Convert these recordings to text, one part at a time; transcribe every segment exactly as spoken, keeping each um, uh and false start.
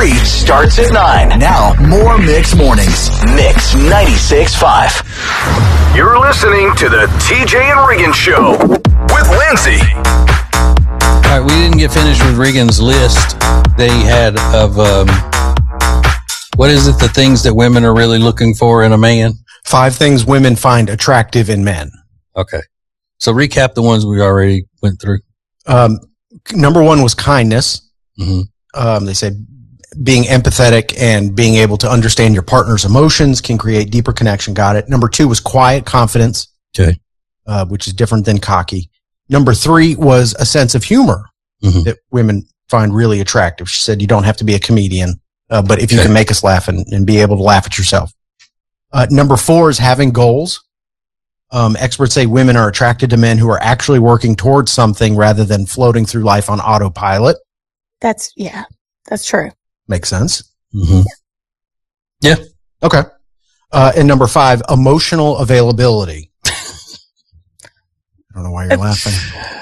free starts at nine. Now, more Mix Mornings. Mix ninety-six point five. You're listening to the T J and Regan Show with Lindsay. All right, we didn't get finished with Regan's list that he had of, um, what is it, the things that women are really looking for in a man? Five things women find attractive in men. Okay. So recap the ones we already went through. Um, number one was kindness. Mm-hmm. Um, they said being empathetic and being able to understand your partner's emotions can create deeper connection. Got it. Number two was quiet confidence. Okay. Uh, which is different than cocky. Number three was a sense of humor mm-hmm. that women find really attractive. She said you don't have to be a comedian, uh, but if you okay. can make us laugh and, and be able to laugh at yourself. Uh, number four is having goals. Um, experts say women are attracted to men who are actually working towards something rather than floating through life on autopilot. That's, yeah, that's true. Makes sense. Mm-hmm. Yeah. Okay. Uh, and number five, emotional availability. I don't know why you're laughing.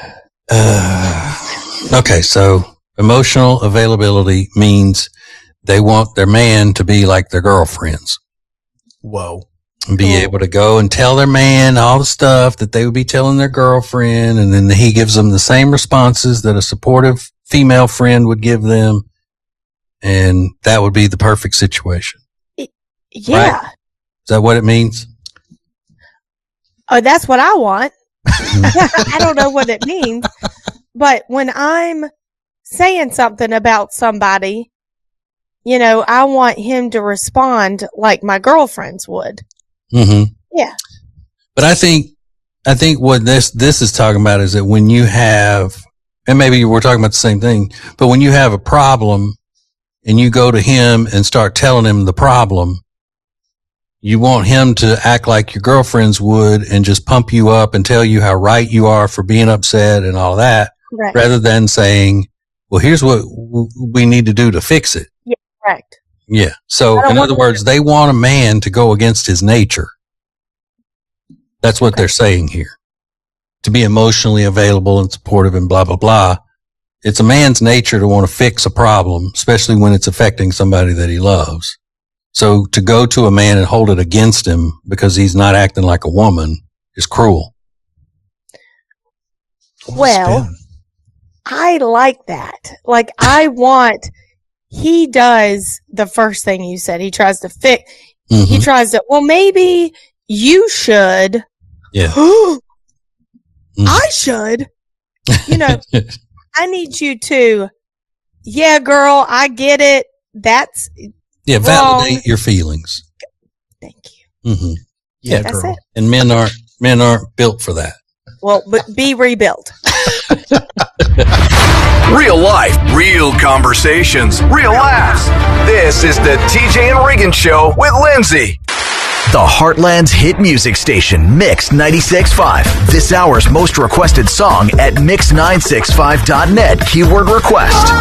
Uh, okay, so emotional availability means they want their man to be like their girlfriends. Whoa. And be able to go and tell their man all the stuff that they would be telling their girlfriend, and then he gives them the same responses that a supportive female friend would give them, and that would be the perfect situation. Yeah. Right? Is that what it means? Oh, that's what I want. I don't know what it means, but when I'm saying something about somebody, you know, I want him to respond like my girlfriends would. Mm-hmm. Yeah. But I think, I think what this, this is talking about is that when you have, and maybe we're talking about the same thing, but when you have a problem and you go to him and start telling him the problem, you want him to act like your girlfriends would and just pump you up and tell you how right you are for being upset and all that, right. rather than saying, well, here's what w- we need to do to fix it. Yeah, correct. Yeah. So in other words, they want a man to go against his nature. That's what okay. they're saying here. To be emotionally available and supportive and blah, blah, blah. It's a man's nature to want to fix a problem, especially when it's affecting somebody that he loves. So to go to a man and hold it against him because he's not acting like a woman is cruel. Well, I like that. Like, I want, he does the first thing you said. He tries to fix, mm-hmm. he tries to, well, maybe you should. Yeah. mm-hmm. I should. You know, I need you to, yeah, girl, I get it. That's, yeah, validate wrong. Your feelings. Thank you. Mm-hmm. Yeah, That's girl. it. And men aren't, men aren't built for that. Well, but be rebuilt. Real life, real conversations, real laughs. This is the T J and Regan Show with Lindsay. The Heartland's hit music station, Mix ninety-six point five. This hour's most requested song at mix nine six five dot net. Keyword request.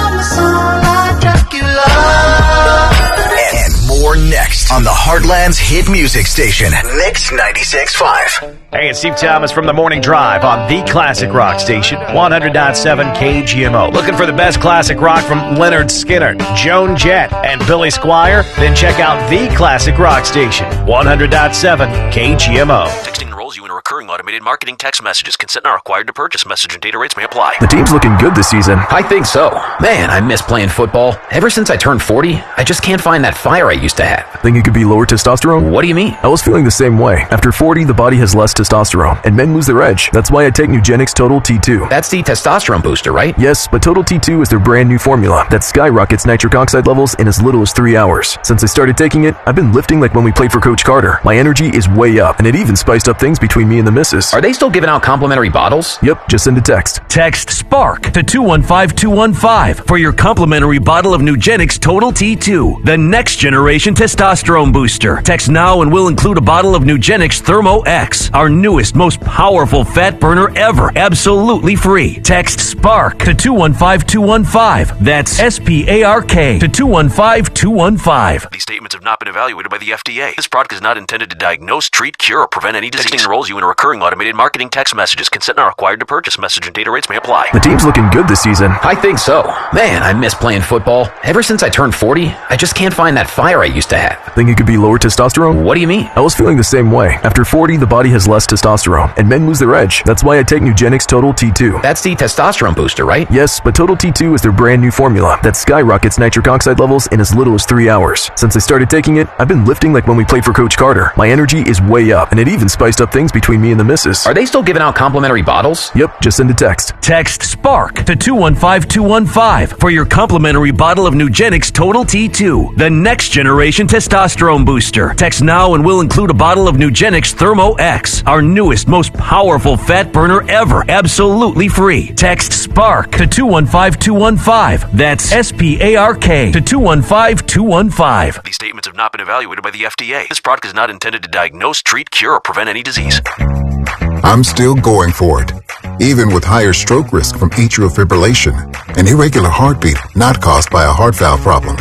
And more next on the Heartland's hit music station, Mix ninety-six point five. Hey, it's Steve Thomas from The Morning Drive on the Classic Rock Station, one hundred point seven K G M O. Looking for the best classic rock from Leonard Skinner, Joan Jett, and Billy Squier? Then check out the Classic Rock Station, one hundred point seven K G M O. Texting enrolls you in a recurring automated marketing text messages. Consent not required to purchase. Message and data rates may apply. The team's looking good this season. I think so. Man, I miss playing football. Ever since I turned forty, I just can't find that fire I used to have. Think it could be lower testosterone? What do you mean? I was feeling the same way. After forty, the body has less testosterone, and men lose their edge. That's why I take Nugenix Total T two. That's the testosterone booster, right? Yes, but Total T two is their brand new formula that skyrockets nitric oxide levels in as little as three hours. Since I started taking it, I've been lifting like when we played for Coach Carter. My energy is way up, and it even spiced up things between me and the missus. Are they still giving out complimentary bottles? Yep, just send a text. Text SPARK to two one five two one five for your complimentary bottle of Nugenix Total T two, the next generation testosterone booster. Text now and we'll include a bottle of Nugenix Thermo X, our newest, most powerful fat burner ever, absolutely free. Text SPARK to two one five two one five. That's S P A R K to two one five two one five. These statements have not been evaluated by the F D A. This product is not intended to diagnose, treat, cure, or prevent any disease. Texting enrolls you in a recurring recurring automated marketing text messages. Consent not required to purchase. Message and data rates may apply. The team's looking good this season. I think so. Man, I miss playing football. Ever since I turned forty, I just can't find that fire I used to have. Think it could be lower testosterone? What do you mean? I was feeling the same way. After forty, the body has less testosterone, and men lose their edge. That's why I take Nugenix Total T two. That's the testosterone booster, right? Yes, but Total T two is their brand new formula that skyrockets nitric oxide levels in as little as three hours. Since I started taking it, I've been lifting like when we played for Coach Carter. My energy is way up, and it even spiced up things between me and the missus. Are they still giving out complimentary bottles? Yep, just send a text. Text SPARK to two one five two one five for your complimentary bottle of Nugenix Total T two, the next generation testosterone booster. Text now and we'll include a bottle of Nugenix Thermo X, our newest, most powerful fat burner ever, absolutely free. Text SPARK to two one five two one five. That's S P A R K to two one five two one five. These statements have not been evaluated by the F D A. This product is not intended to diagnose, treat, cure, or prevent any disease. I'm still going for it, even with higher stroke risk from atrial fibrillation, an irregular heartbeat not caused by a heart valve problem.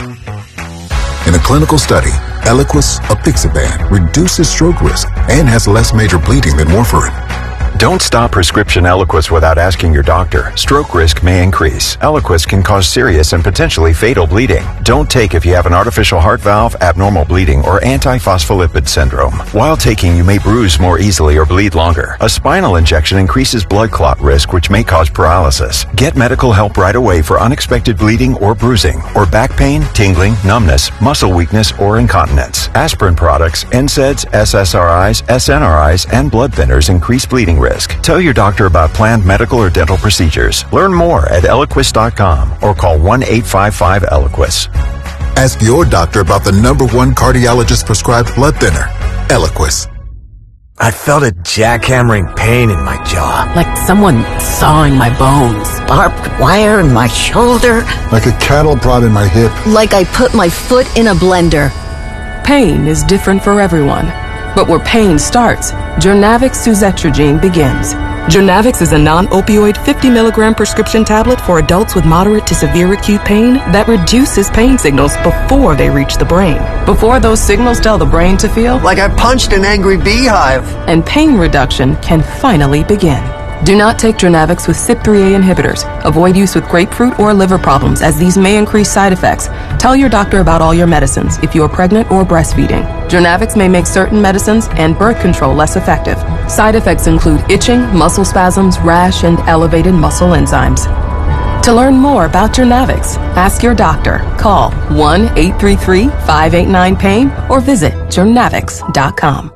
In a clinical study, Eliquis apixaban reduces stroke risk and has less major bleeding than warfarin. Don't stop prescription Eliquis without asking your doctor. Stroke risk may increase. Eliquis can cause serious and potentially fatal bleeding. Don't take if you have an artificial heart valve, abnormal bleeding, or antiphospholipid syndrome. While taking, you may bruise more easily or bleed longer. A spinal injection increases blood clot risk, which may cause paralysis. Get medical help right away for unexpected bleeding or bruising, or back pain, tingling, numbness, muscle weakness, or incontinence. Aspirin products, N SAIDs, S S R Is, S N R Is, and blood thinners increase bleeding risk. Risk. Tell your doctor about planned medical or dental procedures. Learn more at Eliquis dot com or call one eight five five Eliquis. Ask your doctor about the number one cardiologist prescribed blood thinner, Eliquis. I felt a jackhammering pain in my jaw. Like someone sawing my bones. Barbed wire in my shoulder. Like a cattle prod in my hip. Like I put my foot in a blender. Pain is different for everyone. But where pain starts, Jurnavix suzetrigine begins. Jurnavix is a non-opioid fifty milligram prescription tablet for adults with moderate to severe acute pain that reduces pain signals before they reach the brain. Before those signals tell the brain to feel like I punched an angry beehive. And pain reduction can finally begin. Do not take Jurnavix with C Y P three A inhibitors. Avoid use with grapefruit or liver problems, as these may increase side effects. Tell your doctor about all your medicines if you are pregnant or breastfeeding. Jurnavix may make certain medicines and birth control less effective. Side effects include itching, muscle spasms, rash, and elevated muscle enzymes. To learn more about Jurnavix, ask your doctor. Call one eight three three, five eight nine, pain or visit jurnavix dot com.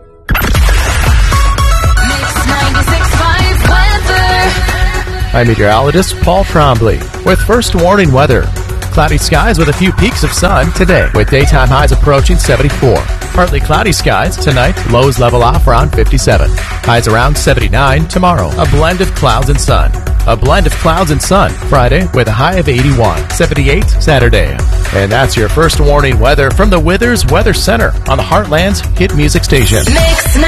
I'm meteorologist Paul Trombley with first warning weather. Cloudy skies with a few peaks of sun today, with daytime highs approaching seventy-four. Partly cloudy skies tonight, lows level off around fifty-seven. Highs around seventy-nine tomorrow, a blend of clouds and sun. A blend of clouds and sun Friday with a high of eighty-one. seventy-eight Saturday. And that's your first warning weather from the Withers Weather Center on the Heartland's hit music station. Mix